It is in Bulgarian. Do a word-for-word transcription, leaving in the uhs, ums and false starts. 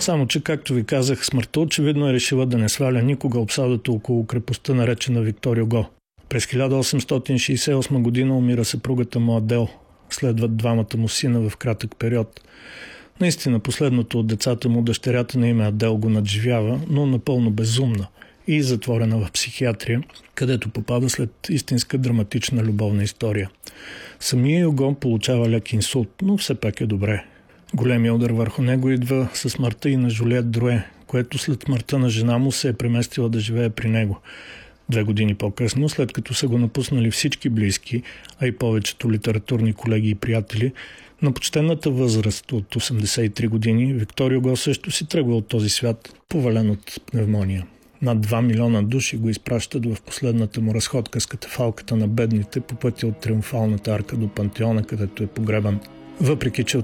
Само че, както ви казах, смъртта очевидно е решила да не сваля никога обсадата около крепостта, наречена Виктор Юго. През хиляда осемстотин шейсет и осма година умира съпругата му Адел. Следват двамата му сина в кратък период. Наистина, последното от децата му, дъщерята на име Адел, го надживява, но напълно безумна и затворена в психиатрия, където попада след истинска драматична любовна история. Самия Юго получава лек инсулт, но все пак е добре. Големия удар върху него идва със смъртта и на Жулиет Друе, което след смъртта на жена му се е преместила да живее при него. Две години по-късно, след като са го напуснали всички близки, а и повечето литературни колеги и приятели, на почтената възраст от осемдесет и три години, Виктор Юго също си тръгва от този свят, повален от пневмония. Над два милиона души го изпращат в последната му разходка с катафалката на бедните по пътя от Триумфалната арка до Пантеона, където е погребан. Въпреки че